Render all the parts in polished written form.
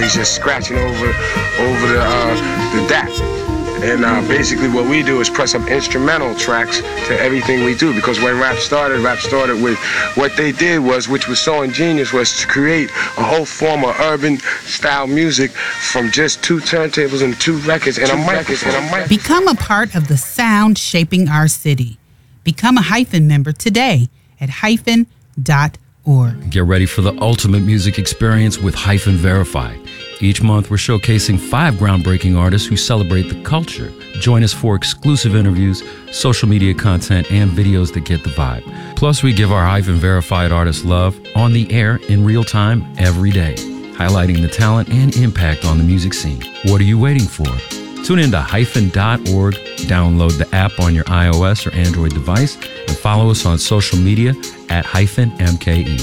he's just scratching over the DAT. And basically what we do is press up instrumental tracks to everything we do, because when rap started with what they did was, which was so ingenious, was to create a whole form of urban style music from just 2 turntables and 2 records and a mic. Become a part of the sound shaping our city. Become a Hyphen member today at hyphen.org. Get ready for the ultimate music experience with Hyphen Verified. Each month, we're showcasing 5 groundbreaking artists who celebrate the culture. Join us for exclusive interviews, social media content, and videos that get the vibe. Plus, we give our Hyphen Verified artists love on the air in real time every day, highlighting the talent and impact on the music scene. What are you waiting for? Tune in to Hyphen.org, download the app on your iOS or Android device, and follow us on social media at Hyphen MKE.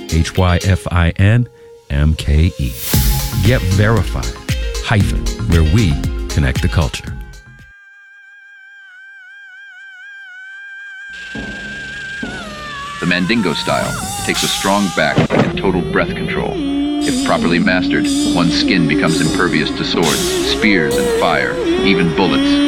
HYFIN MKE. Get verified. Hyphen, where we connect the culture. The Mandingo style takes a strong back and total breath control. If properly mastered, one's skin becomes impervious to swords, spears, and fire, even bullets.